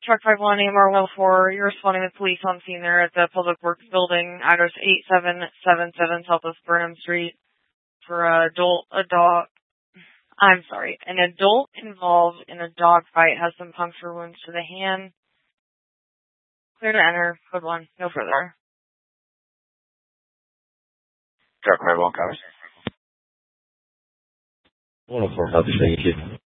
Truck 51, AMR 104. You're responding with police on scene there at the Public Works Building, address 8777 Southwest Burnham Street, for an adult involved in a dog fight has some puncture wounds to the hand. Clear to enter. Code 1. No further. Truck 51 covers. 104, how to say you.